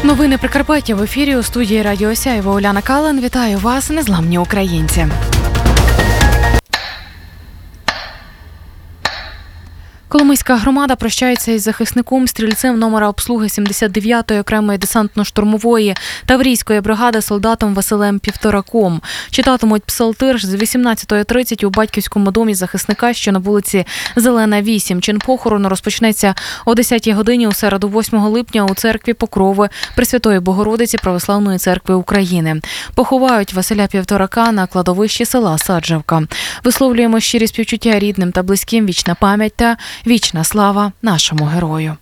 Новини Прикарпаття в ефірі. У студії Радіо Сяйво Уляна Кален. Вітаю вас, незламні українці. Коломийська громада прощається із захисником, стрільцем номера обслуги 79-ї окремої десантно-штурмової Таврійської бригади солдатом Василем Півтораком. Читатимуть псалтир з 18:30 у батьківському домі захисника, що на вулиці Зелена, 8. Чин похорону розпочнеться о 10-й годині у середу 8 липня у церкві Покрови Пресвятої Богородиці Православної церкви України. Поховають Василя Півторака на кладовищі села Саджавка. Висловлюємо щирі співчуття рідним та близьким, вічна пам'ять та вічна слава нашому герою.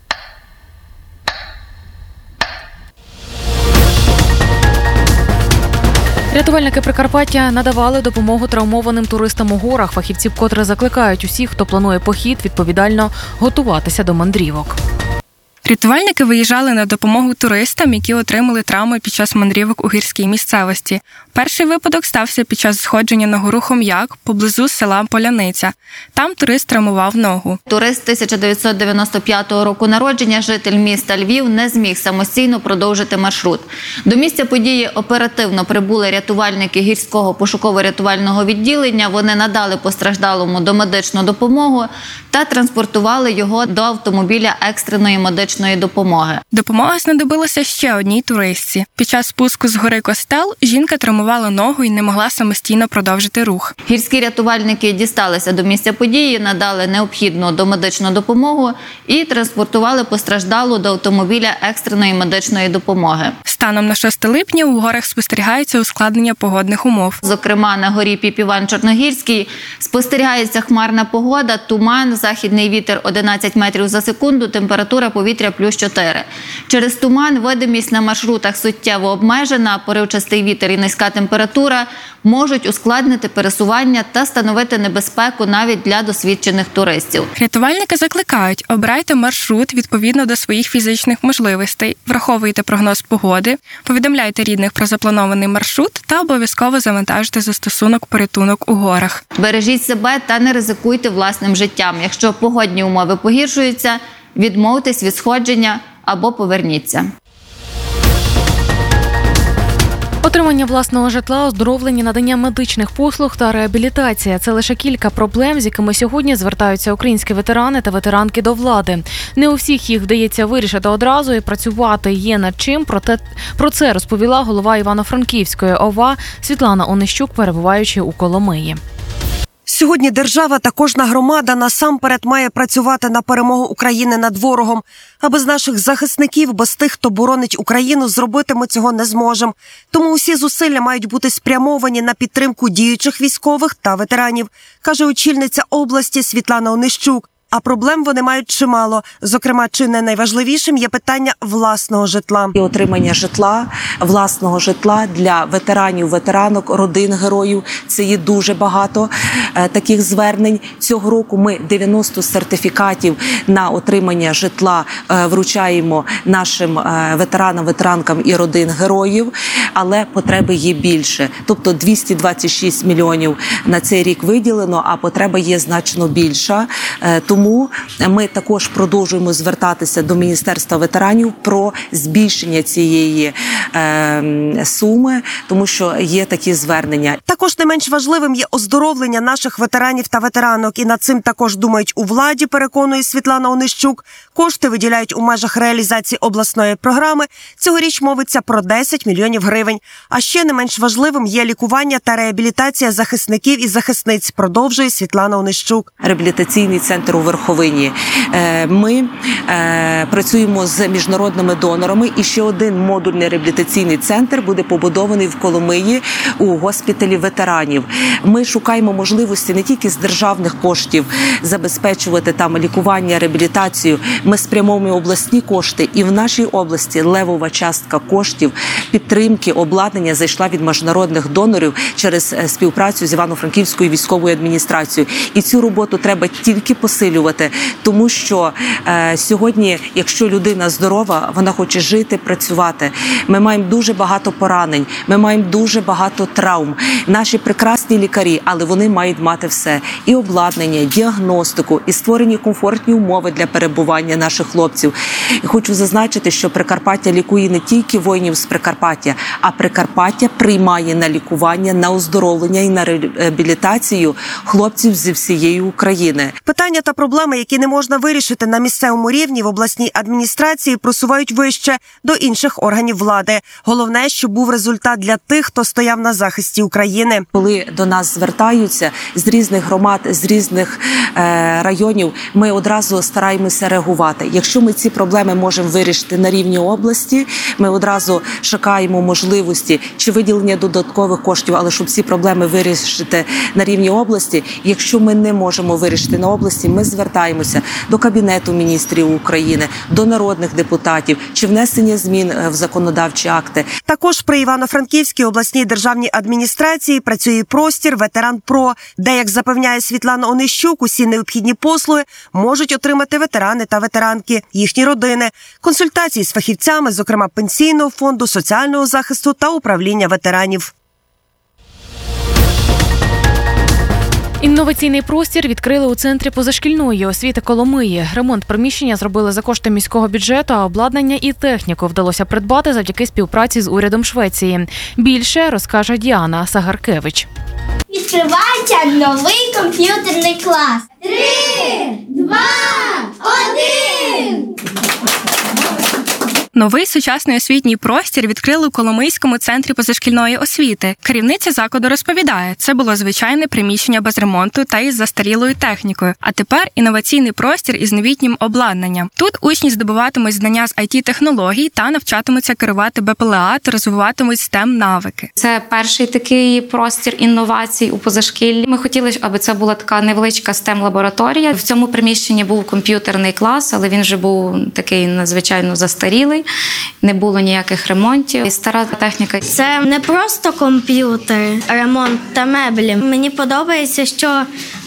Рятувальники Прикарпаття надавали допомогу травмованим туристам у горах. Фахівці вкотре закликають усіх, хто планує похід, відповідально готуватися до мандрівок. Рятувальники виїжджали на допомогу туристам, які отримали травми під час мандрівок у гірській місцевості. Перший випадок стався під час сходження на гору Хом'як поблизу села Поляниця. Там турист травмував ногу. Турист 1995 року народження, житель міста Львів, не зміг самостійно продовжити маршрут. До місця події оперативно прибули рятувальники гірського пошуково-рятувального відділення. Вони надали постраждалому домедичну допомогу та транспортували його до автомобіля екстреної медичної допомоги. Допомога знадобилася ще одній туристці. Під час спуску з гори Костел жінка травмувала ногу і не могла самостійно продовжити рух. Гірські рятувальники дісталися до місця події, надали необхідну домедичну допомогу і транспортували постраждалу до автомобіля екстреної медичної допомоги. Станом на 6 липня у горах спостерігається ускладнення погодних умов. Зокрема, на горі Піп-Іван-Чорногірський спостерігається хмарна погода, туман, західний вітер 11 метрів за секунду, температура повітря плюс 4. Через туман видимість на маршрутах суттєво обмежена, поривчастий вітер і низька температура можуть ускладнити пересування та становити небезпеку навіть для досвідчених туристів. Рятувальники закликають: обирайте маршрут відповідно до своїх фізичних можливостей, враховуйте прогноз погоди, повідомляйте рідних про запланований маршрут та обов'язково завантажте застосунок порятунок у горах. Бережіть себе та не ризикуйте власним життям. Якщо погодні умови погіршуються, відмовтесь від сходження або поверніться. Отримання власного житла, оздоровлення, надання медичних послуг та реабілітація – це лише кілька проблем, з якими сьогодні звертаються українські ветерани та ветеранки до влади. Не у всіх їх вдається вирішити одразу і працювати є над чим. Про це розповіла голова Івано-Франківської ОВА Світлана Онищук, перебуваючи у Коломиї. Сьогодні держава та кожна громада насамперед має працювати на перемогу України над ворогом. А без наших захисників, без тих, хто боронить Україну, зробити ми цього не зможемо. Тому усі зусилля мають бути спрямовані на підтримку діючих військових та ветеранів, каже очільниця області Світлана Онищук. А проблем вони мають чимало. Зокрема, чи не найважливішим є питання власного житла. І отримання житла, власного житла для ветеранів, ветеранок, родин героїв. Це є дуже багато таких звернень. Цього року ми 90 сертифікатів на отримання житла вручаємо нашим ветеранам, ветеранкам і родин героїв. Але потреби є більше. Тобто 226 мільйонів на цей рік виділено, а потреба є значно більша. Тому ми також продовжуємо звертатися до Міністерства ветеранів про збільшення цієї суми, тому що є такі звернення. Також не менш важливим є оздоровлення наших ветеранів та ветеранок. І над цим також думають у владі, переконує Світлана Онищук. Кошти виділяють у межах реалізації обласної програми. Цьогоріч мовиться про 10 мільйонів гривень. А ще не менш важливим є лікування та реабілітація захисників і захисниць, продовжує Світлана Онищук. Реабілітаційний центр у Верховині. Ми працюємо з міжнародними донорами, і ще один модульний реабілітаційний центр буде побудований в Коломиї у госпіталі ветеранів. Ми шукаємо можливості не тільки з державних коштів забезпечувати там лікування, реабілітацію. Ми спрямовуємо обласні кошти, і в нашій області левова частка коштів підтримки, обладнання зайшла від міжнародних донорів через співпрацю з Івано-Франківською військовою адміністрацією. І цю роботу треба тільки посилювати. посилювати, тому що сьогодні, якщо людина здорова, вона хоче жити, працювати. Ми маємо дуже багато поранень, ми маємо дуже багато травм. Наші прекрасні лікарі, але вони мають мати все. І обладнання, діагностику, і створені комфортні умови для перебування наших хлопців. І хочу зазначити, що Прикарпаття лікує не тільки воїнів з Прикарпаття, а Прикарпаття приймає на лікування, на оздоровлення і на реабілітацію хлопців зі всієї України. Питання та проблеми, які не можна вирішити на місцевому рівні, в обласній адміністрації просувають вище до інших органів влади. Головне, щоб був результат для тих, хто стояв на захисті України. Коли до нас звертаються з різних громад, з різних районів, ми одразу стараємося реагувати. Якщо ми ці проблеми можемо вирішити на рівні області, ми одразу шукаємо можливості чи виділення додаткових коштів, але щоб ці проблеми вирішити на рівні області. Якщо ми не можемо вирішити на області, ми звертаємося до Кабінету міністрів України, до народних депутатів, чи внесення змін в законодавчі акти. Також при Івано-Франківській обласній державній адміністрації працює простір «Ветеран-Про», де, як запевняє Світлана Онищук, усі необхідні послуги можуть отримати ветерани та ветеранки, їхні родини, консультації з фахівцями, зокрема Пенсійного фонду, соціального захисту та управління ветеранів. Інноваційний простір відкрили у центрі позашкільної освіти Коломиї. Ремонт приміщення зробили за кошти міського бюджету, а обладнання і техніку вдалося придбати завдяки співпраці з урядом Швеції. Більше розкаже Діана Сагаркевич. Відкривається новий комп'ютерний клас. 3, 2, 1! Новий сучасний освітній простір відкрили у Коломийському центрі позашкільної освіти. Керівниця закладу розповідає, це було звичайне приміщення без ремонту та із застарілою технікою. А тепер інноваційний простір із новітнім обладнанням. Тут учні здобуватимуть знання з IT-технологій та навчатимуться керувати БПЛА та розвиватимуть STEM-навики. Це перший такий простір інновацій у позашкіллі. Ми хотіли, аби це була така невеличка STEM-лабораторія. В цьому приміщенні був комп'ютерний клас, але він вже був такий надзвичайно застарілий. Не було ніяких ремонтів. Стара техніка. Це не просто комп'ютер, ремонт та меблі. Мені подобається, що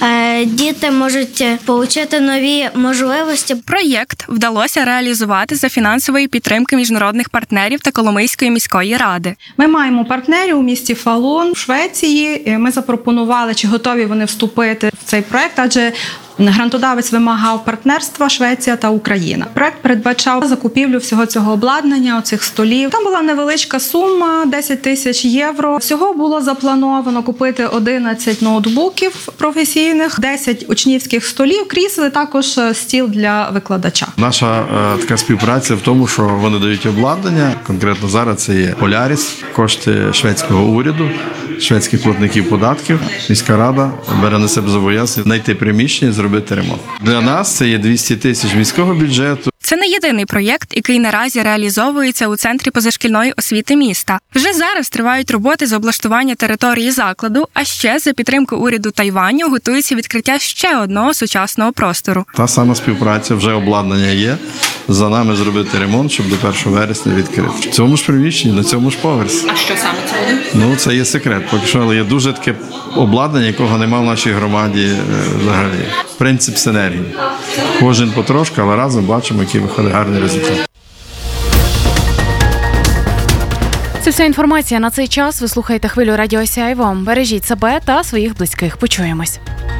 діти можуть отримати нові можливості. Проєкт вдалося реалізувати за фінансової підтримки міжнародних партнерів та Коломийської міської ради. Ми маємо партнерів у місті Фалун, в Швеції. Ми запропонували, чи готові вони вступити в цей проєкт, адже грантодавець вимагав партнерства Швеція та Україна. Проект передбачав закупівлю всього цього обладнання, оцих столів. Там була невеличка сума, 10 тисяч євро. Всього було заплановано купити 11 ноутбуків професійних, 10 учнівських столів, крісел, також стіл для викладача. Наша така співпраця в тому, що вони дають обладнання. Конкретно зараз це є Поляріс, кошти шведського уряду, шведських платників податків. Міська рада бере на себе зобов'язання знайти приміщення, зробити ремонт. Для нас це є 200 тисяч міського бюджету. Це не єдиний проєкт, який наразі реалізовується у центрі позашкільної освіти міста. Вже зараз тривають роботи з облаштування території закладу, а ще за підтримки уряду Тайваню готується відкриття ще одного сучасного простору. Та сама співпраця, вже обладнання є. За нами зробити ремонт, щоб до 1 вересня відкрити. В цьому ж приміщенні, на цьому ж поверсі. А що саме це буде? Це є секрет. Поки що, але є дуже таке обладнання, якого немає в нашій громаді взагалі. Принцип синергії. Кожен потрошку, але разом бачимо, який виходить гарний результат. Це вся інформація на цей час. Ви слухаєте хвилю Радіо Сяйво. Бережіть себе та своїх близьких. Почуємось.